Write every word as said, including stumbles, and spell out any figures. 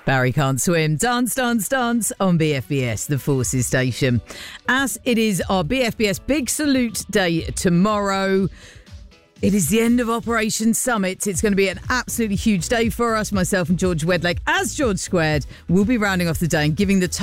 Barry Can't Swim. Dance, dance, dance on B F B S, the Forces Station. As it is our B F B S Big Salute Day tomorrow. It is the end of Operation Summit. It's going to be an absolutely huge day for us. Myself and George Wedlake, as George Squared, will be rounding off the day and giving the